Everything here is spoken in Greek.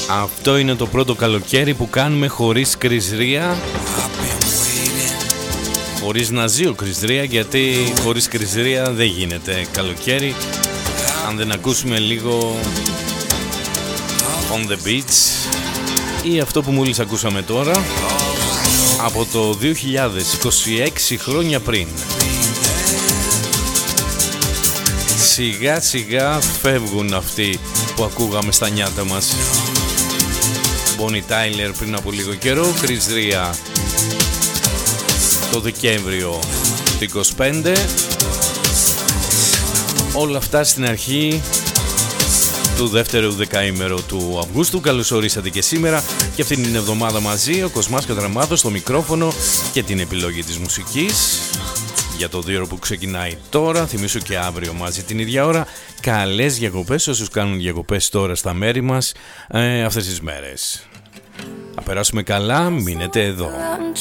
Αυτό είναι το πρώτο καλοκαίρι που κάνουμε χωρίς κριζρία, χωρίς να ζει ο κριζρία, γιατί χωρίς κριζρία δεν γίνεται καλοκαίρι. Αν δεν ακούσουμε λίγο On the Beach ή αυτό που μόλις ακούσαμε τώρα από το 2026 χρόνια πριν. Σιγά σιγά φεύγουν αυτοί που ακούγαμε στα νιάτα μας. Bonnie Tyler πριν από λίγο καιρό, Chris Rea το Δεκέμβριο του 25. Όλα αυτά στην αρχή του δεύτερου δεκαήμερου του Αυγούστου. Καλώς ορίσατε και σήμερα και αυτήν την εβδομάδα μαζί ο Κοσμάς Κατραμάδος στο μικρόφωνο και την επιλογή της μουσικής για το 2ωρο που ξεκινάει τώρα. Θυμίσω και αύριο μαζί την ίδια ώρα. Καλές διακοπές όσους κάνουν διακοπές τώρα στα μέρη μας αυτές τις μέρες. Να περάσουμε καλά, μείνετε εδώ.